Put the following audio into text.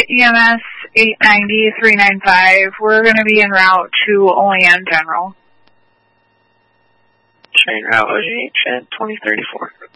EMS 890-395. We're going to be en route to Olean General. Train route OGH at 2034.